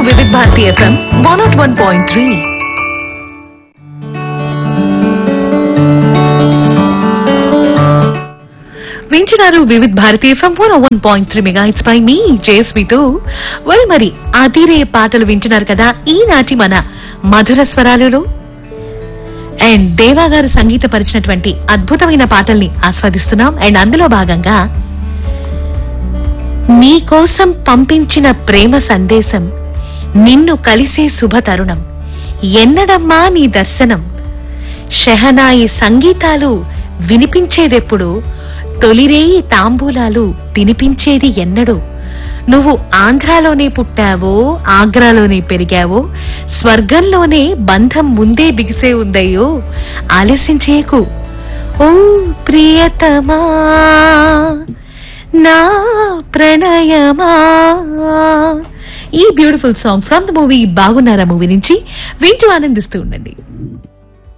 వివిధ భారతి ఎఫ్ఎం 101.3. వింటున్నారు వివిధ భారతి ఎఫ్ఎం 101.3 మెగాహెర్ట్జ్ పై మీ జేఎస్వితో. మరి అదిరే పాటలు వింటున్నారు కదా ఈనాటి మన మధుర స్వరాలలో. అండ్ దేవా గారు సంగీతపరిచినటువంటి అద్భుతమైన పాటల్ని ఆస్వాదిస్తున్నాం. అండ్ అందులో భాగంగా నీ కోసం పంపించిన ప్రేమ సందేశం, నిన్ను కలిసే శుభతరుణం, ఎన్నడమ్మా నీ దర్శనం, షెహనాయి సంగీతాలు వినిపించేదెప్పుడు, తొలిరేయి తాంబూలాలు తినిపించేది ఎన్నడూ, నువ్వు ఆంధ్రాలోనే పుట్టావో ఆగ్రాలోనే పెరిగావో, స్వర్గంలోనే బంధం ముందే బిగిసే ఉందయ్యో, ఆలస్యం ఓ ప్రియతమా నా ప్రణయమా. ఈ beautiful song from the movie బాగున్నారా మూవీ నుంచి వింటూ ఆనందిస్తూ ఉండండి.